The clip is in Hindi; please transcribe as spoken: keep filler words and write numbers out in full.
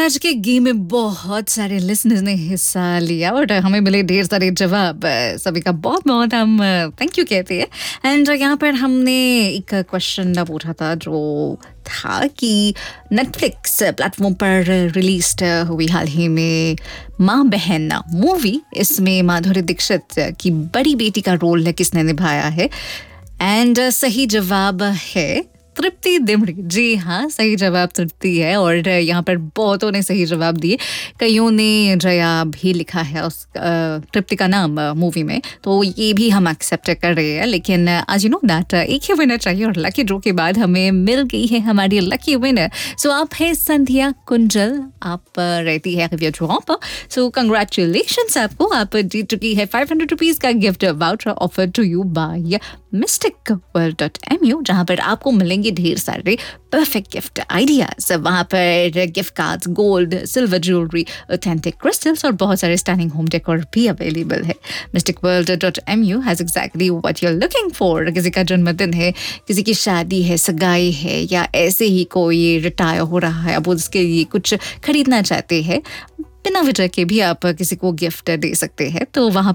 आज के गेम में बहुत सारे लिसनर्स ने हिस्सा लिया और हमें मिले ढेर सारे जवाब। सभी का बहुत बहुत हम थैंक यू कहते हैं। एंड यहाँ पर हमने एक क्वेश्चन पूछा था जो था कि नेटफ्लिक्स प्लेटफॉर्म पर रिलीज हुई हाल ही में माँ बहन मूवी, इसमें माधुरी दीक्षित की बड़ी बेटी का रोल किसने निभाया है? एंड सही जवाब है तृप्ति दिमड़ी। जी हाँ, सही जवाब तृप्ति है। और यहाँ पर बहुतों ने सही जवाब दिए, कईयों ने जया भी लिखा है उस तृप्ति का नाम मूवी में, तो ये भी हम एक्सेप्ट कर रहे हैं। लेकिन आज यू नो दैट एक ही विनर चाहिए और लकी ड्रॉ के बाद हमें मिल गई है हमारी लकी विनर। सो आप है संध्या कुंजल, आप रहती है ड्रॉ पर। सो कंग्रेचुलेशंस आपको, आप जीत चुकी है फाइव हंड्रेड रुपीज का gift voucher offer to you bye mistake world dot M you, जहाँ पर आपको मिलेंगे ढेर सारे परफेक्ट गिफ्ट आइडियाज। वहाँ पर gift cards, gold, silver jewellery, authentic crystals और बहुत सारे स्टैंडिंग होम डेकोर भी अवेलेबल है। Mistake world dot M you has exactly what you are looking for. किसी का जन्मदिन है, किसी की शादी है, सगाई है, या ऐसे ही कोई रिटायर हो रहा है, अब उसके लिए कुछ खरीदना चाहते हैं, बिना वजह के भी आप किसी को गिफ्ट दे सकते हैं। तो वहाँ